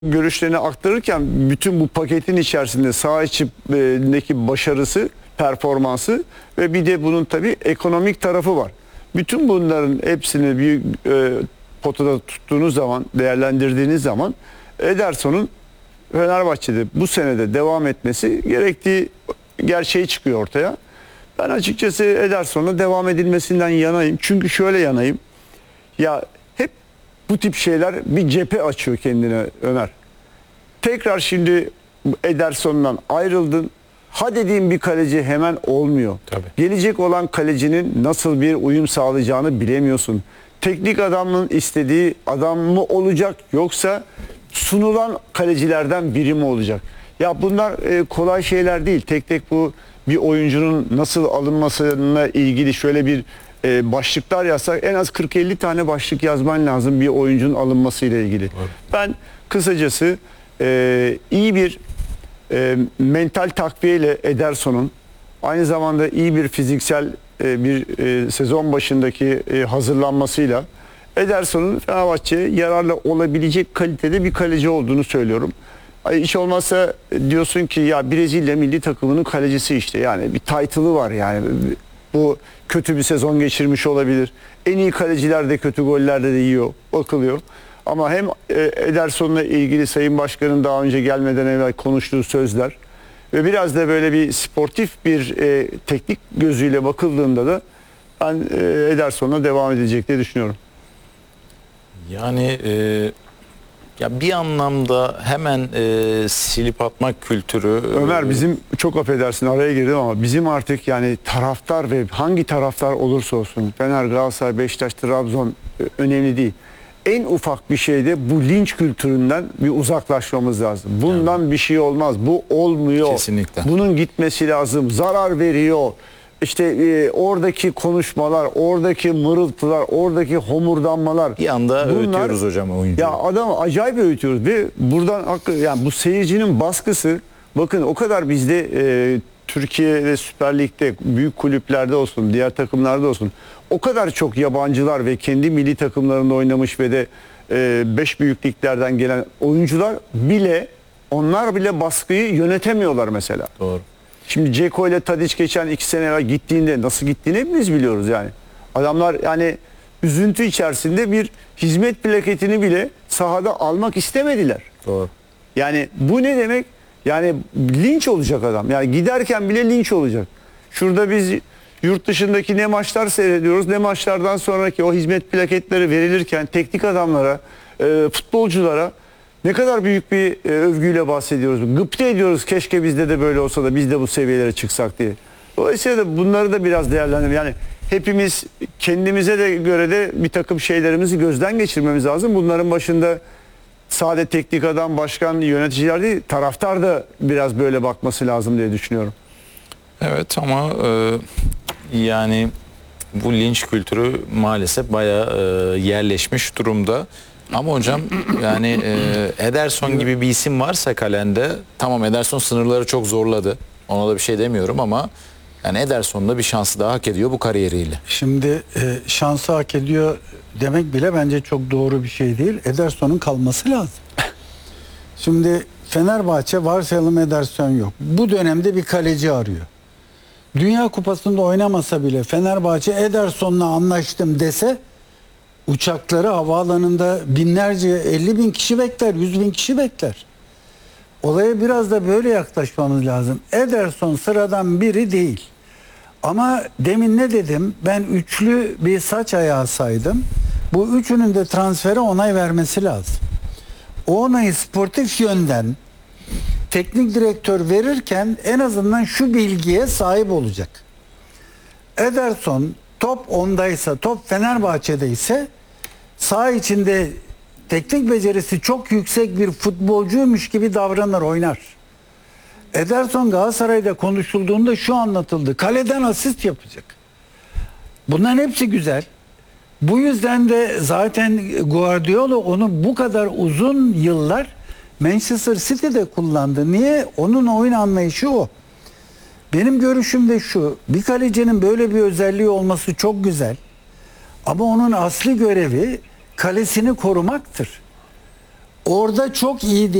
görüşlerini aktarırken bütün bu paketin içerisinde saha içindeki başarısı, performansı ve bir de bunun tabii ekonomik tarafı var. Bütün bunların hepsini bir potada tuttuğunuz zaman, değerlendirdiğiniz zaman Ederson'un Fenerbahçe'de bu senede devam etmesi gerektiği gerçeği çıkıyor ortaya. Ben açıkçası Ederson'la devam edilmesinden yanayım. Çünkü şöyle yanayım. Ya hep bu tip şeyler bir cephe açıyor kendine Ömer. Tekrar şimdi Ederson'dan ayrıldın. Ha dediğim bir kaleci hemen olmuyor. Tabii. Gelecek olan kalecinin nasıl bir uyum sağlayacağını bilemiyorsun. Teknik adamın istediği adam mı olacak yoksa sunulan kalecilerden biri mi olacak? Ya bunlar kolay şeyler değil. Tek tek bu bir oyuncunun nasıl alınmasına ilgili şöyle bir başlıklar yazsak en az 40-50 tane başlık yazman lazım bir oyuncunun alınmasıyla ilgili. Evet. Ben kısacası iyi bir mental takviyeyle Ederson'un aynı zamanda iyi bir fiziksel bir sezon başındaki hazırlanmasıyla Ederson'un Fenerbahçe'ye yararlı olabilecek kalitede bir kaleci olduğunu söylüyorum. Hiç olmazsa diyorsun ki ya Brezilya milli takımının kalecisi işte yani bir title'ı var yani bu kötü bir sezon geçirmiş olabilir. En iyi kaleciler de kötü gollerde de yiyor, bakılıyor. Ama hem Ederson'la ilgili Sayın Başkan'ın daha önce gelmeden evvel konuştuğu sözler ve biraz da böyle bir sportif bir teknik gözüyle bakıldığında da ben Ederson'la devam edecek diye düşünüyorum. Yani ya bir anlamda hemen silip atmak kültürü. Ömer bizim çok affedersin araya girdim ama bizim artık yani taraftar ve hangi taraftar olursa olsun Fener, Galatasaray, Beşiktaş, Trabzon önemli değil. En ufak bir şeyde bu linç kültüründen bir uzaklaşmamız lazım. Bundan bir şey olmaz. Bu olmuyor. Kesinlikle. Bunun gitmesi lazım. Zarar veriyor. İşte oradaki konuşmalar, oradaki mırıltılar, oradaki homurdanmalar. Bir anda öğütüyoruz hocam oyuncuyu. Ya adam acayip öğütüyoruz ve buradan yani bu seyircinin baskısı bakın o kadar bizde Türkiye'de Süper Lig'de büyük kulüplerde olsun, diğer takımlarda olsun o kadar çok yabancılar ve kendi milli takımlarında oynamış ve de 5 büyük liglerden gelen oyuncular bile onlar bile baskıyı yönetemiyorlar mesela. Doğru. Şimdi Dzeko ile Tadic geçen 2 sene evvel gittiğinde nasıl gittiğini hepimiz biliyoruz yani. Adamlar yani üzüntü içerisinde bir hizmet plaketini bile sahada almak istemediler. Doğru. Yani bu ne demek? Yani linç olacak adam. Yani giderken bile linç olacak. Şurada biz yurt dışındaki ne maçlar seyrediyoruz, ne maçlardan sonraki o hizmet plaketleri verilirken teknik adamlara, futbolculara ne kadar büyük bir övgüyle bahsediyoruz. Gıpta ediyoruz keşke bizde de böyle olsa da biz de bu seviyelere çıksak diye. Dolayısıyla da bunları da biraz değerlendirelim. Yani hepimiz kendimize de göre de bir takım şeylerimizi gözden geçirmemiz lazım. Bunların başında sade teknik adam, başkan, yöneticiler değil, taraftar da biraz böyle bakması lazım diye düşünüyorum. Evet ama yani bu linç kültürü maalesef bayağı yerleşmiş durumda. Ama hocam yani Ederson gibi bir isim varsa kalende, tamam Ederson sınırları çok zorladı. Ona da bir şey demiyorum ama yani Ederson da bir şansı daha hak ediyor bu kariyeriyle. Şimdi şansı hak ediyor demek bile bence çok doğru bir şey değil. Ederson'un kalması lazım. Şimdi Fenerbahçe varsayalım Ederson yok. Bu dönemde bir kaleci arıyor. Dünya Kupası'nda oynamasa bile Fenerbahçe Ederson'la anlaştım dese uçakları havaalanında binlerce 50 bin kişi bekler, 100 bin kişi bekler. Olaya biraz da böyle yaklaşmamız lazım. Ederson sıradan biri değil. Ama demin ne dedim? Ben üçlü bir saç ayağı saydım. Bu üçünün de transfere onay vermesi lazım. O onayı sportif yönden teknik direktör verirken en azından şu bilgiye sahip olacak. Ederson top ondaysa, top Fenerbahçe'deyse saha içinde teknik becerisi çok yüksek bir futbolcuymuş gibi davranır, oynar. Ederson Galatasaray'da konuşulduğunda şu anlatıldı. Kaleden asist yapacak. Bunların hepsi güzel. Bu yüzden de zaten Guardiola onu bu kadar uzun yıllar Manchester City'de kullandı. Niye? Onun oyun anlayışı o. Benim görüşüm de şu. Bir kalecinin böyle bir özelliği olması çok güzel. Ama onun asli görevi kalesini korumaktır. orada çok iyi